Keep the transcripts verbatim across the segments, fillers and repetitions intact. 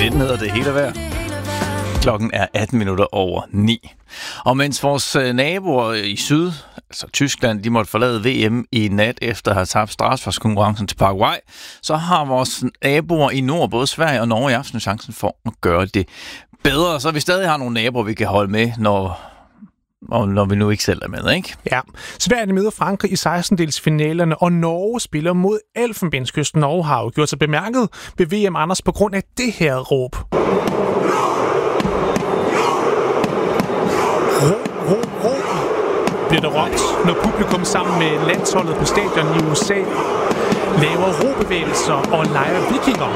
nitten hedder det hele værd. Klokken er atten minutter over ni. Og mens vores naboer i syd, altså Tyskland, de måtte forlade V M i nat efter at have tabt straffesparkskonkurrencen til Paraguay, så har vores naboer i nord, både Sverige og Norge, i aften chancen for at gøre det bedre. Så vi stadig har nogle naboer, vi kan holde med, når, når vi nu ikke selv er med, ikke? Ja. Sverige møder Frankrig i sekstendelsfinalerne, og Norge spiller mod Elfenbenskysten. Norge har jo gjort sig bemærket ved V M, Anders, på grund af det her råb. Ro, ro, ro, bliver der råbt, når publikum sammen med landsholdet på stadion i U S A laver robevægelser og leger vikinger.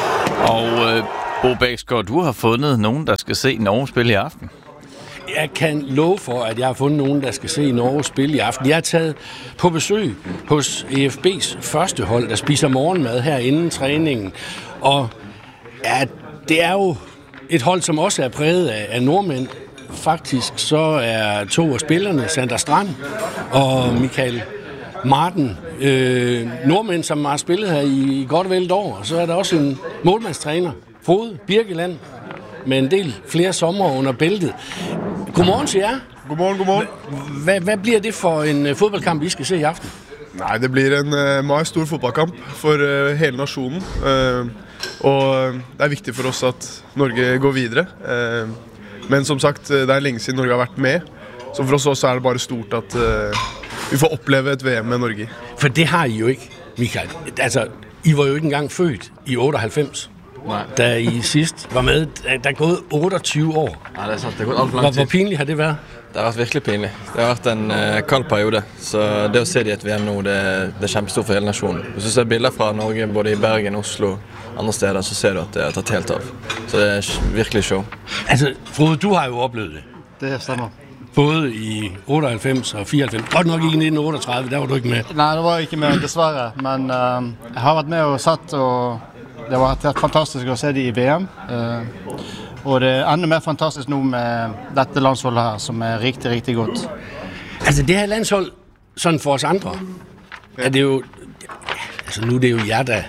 Og øh, Bo Bæksgaard, du har fundet nogen, der skal se Norge spille i aften. Jeg kan love for, at jeg har fundet nogen, der skal se Norge spille i aften. Jeg er taget på besøg hos E F B's første hold, der spiser morgenmad her inden træningen. Og ja, det er jo et hold, som også er præget af, af nordmænd. Faktisk så er to af spillerne, Sander Strand og Michael Martin, øh, nordmænd, som har spillet her i godt og vel et år. Og så er der også en målmandstræner, Frode Birkeland, med en del flere sommer under bæltet. Godmorgen til jer. Godmorgen, godmorgen. Hvad, hvad bliver det for en fodboldkamp, vi skal se i aften? Nej, det bliver en uh, meget stor fodboldkamp for uh, hele nationen. Uh, og det er vigtigt for os, at Norge går videre. Uh, men som sagt, det er længe siden Norge har været med. Så for os også er det bare stort, at uh, vi får opleve et V M med Norge. For det har I jo ikke, Michael. Altså, I var jo ikke engang født i otteoghalvfems. Nej. Da I sidst var med. Der er gået otteogtyve år. Ja, det er sant. Det har gått alt for lang Hvor, tid. hvor pinligt har det været? Det har vært virkelig pinlig. Det har vært en uh, kald periode. Så det å se det i et V M nå, det, det er kjempestort for hele nasjonen. Hvis du ser bilder fra Norge, både i Bergen, Oslo og andre steder, så ser du at det har tatt helt av. Så det er virkelig show. Altså, Frode, du har jo oplevet det. Det stemmer. Både i otteoghalvfems og fireoghalvfems. Godt nok ikke i nitten otteogtredive, der var du ikke med. Nei, det var ikke med, dessverre. Men uh, jeg har vært med og sett, og det var helt fantastisk å se det i V M. Uh, og det er enda mer fantastisk nå med dette landsholdet her, som er rigtig, rigtig godt. Altså, det her landshold, sådan for os andre, er det jo... Altså, nu er det jo jer, der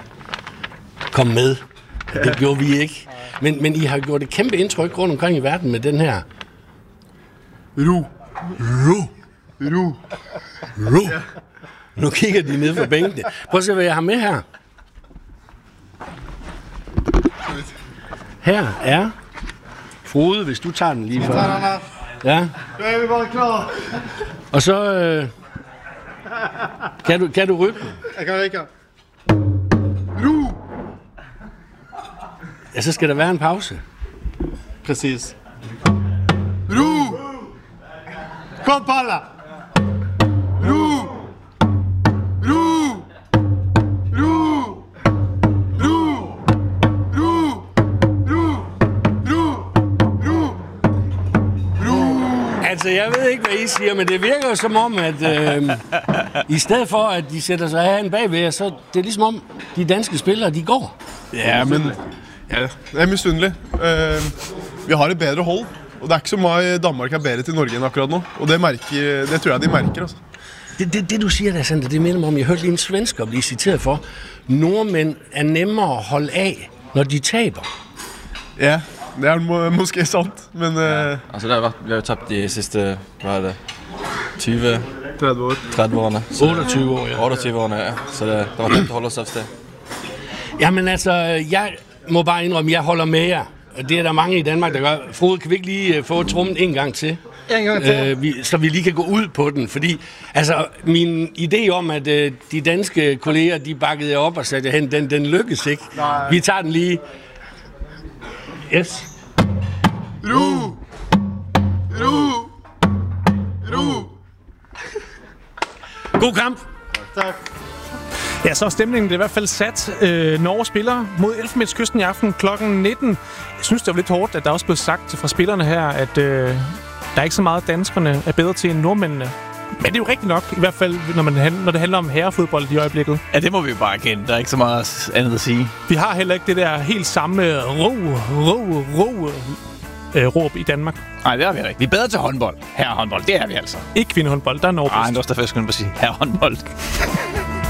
kom med. Det gjorde vi ikke. Men, men I har gjort et kæmpe indtryk rundt omkring i verden med den her... Ro. Ro. Ro. Ro. Nu kigger de ned fra bænkene. Prøv at se, hvad jeg har med her. Her er Frode, hvis du tager den lige for. Ja. Nu er vi bare klar. Og så øh, kan du kan du ryppe? Jeg kan ikke. Ru. Ja, så skal der være en pause. Præcis. Ru. Kom, Palla! Ru. Ru. Ru. Ru. Ru. Ru. Ru. Ru. Ru. Altså, jeg ved ikke, hvad I siger, men det virker jo som om, at øh, i stedet for, at de sætter sig herhen bagved, så det er ligesom om, de danske spillere, de går. Ja, men ja, det er misundelig. Uh, vi har et bedre hold, og det er ikke så meget Danmark er bedre til Norge end akkurat nu. Og det, mærker, det tror jeg, de mærker. Altså. Det, det, det, du siger der, Sander, det minder mig om, jeg hørte lige en svensker blive citeret for, nordmænd er nemmere at holde af, når de taber. Ja, det er må, måske sant, men... Uh, Ja. Altså, det har vært, vi har jo tabt de sidste, hvad er det, tyve tredive år. tredive årene. Så, otteogtyve år, ja. otteogtyve årene, ja. Så det, det var nemt at holde os af sted. Jamen altså, jeg må bare indrømme, at jeg holder med jer. Og det er der mange i Danmark, der gør. Frode, kan vi ikke lige uh, få trummen en gang til? En gang til. Uh, vi, så vi lige kan gå ud på den. Fordi altså, min idé om, at uh, de danske kolleger, de bakkede op og satte hen, den, den lykkes ikke. Nej. Vi tager den lige. Yes. Ru! Ru! Ru! God kamp! Tak. Ja, så er stemningen det er i hvert fald sat. Øh, Norge spiller mod Elfenbenskysten i aften klokken nitten. Jeg synes, det var lidt hårdt, at der også blev sagt fra spillerne her, at øh, der er ikke så meget, danskerne er bedre til end nordmændene. Men det er jo rigtigt nok, i hvert fald, når, man, når det handler om herrefodbold i øjeblikket. Ja, det må vi jo bare erkende. Der er ikke så meget andet at sige. Vi har heller ikke det der helt samme ro, ro, ro øh, råb i Danmark. Nej, det er vi ikke. Vi er bedre til håndbold. Herrehåndbold, det er vi altså. Ikke kvindehåndbold, der er Norge. Nej, det er også derfor, jeg skulle sige herrehåndbold.